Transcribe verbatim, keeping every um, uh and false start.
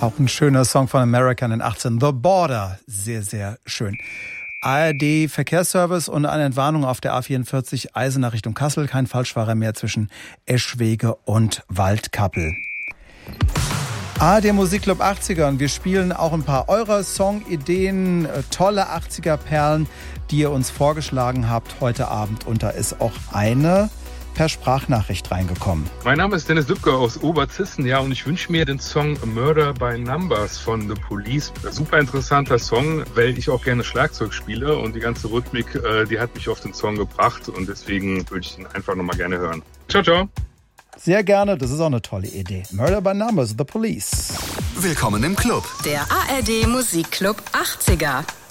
Auch ein schöner Song von America in den achtzehn. The Border. Sehr, sehr schön. A R D Verkehrsservice und eine Entwarnung auf der A vierundvierzig Eisenach Richtung Kassel. Kein Falschfahrer mehr zwischen Eschwege und Waldkappel. A R D Musikclub achtziger und wir spielen auch ein paar eurer Songideen, tolle achtziger-Perlen, die ihr uns vorgeschlagen habt heute Abend. Und da ist auch eine per Sprachnachricht reingekommen. Mein Name ist Dennis Lübke aus Oberzissen, ja, und ich wünsche mir den Song Murder by Numbers von The Police. Super interessanter Song, weil ich auch gerne Schlagzeug spiele und die ganze Rhythmik, die hat mich auf den Song gebracht und deswegen würde ich ihn einfach nochmal gerne hören. Ciao, ciao. Sehr gerne, das ist auch eine tolle Idee. Murder by Numbers, The Police. Willkommen im Club. Der A R D Musikclub achtziger.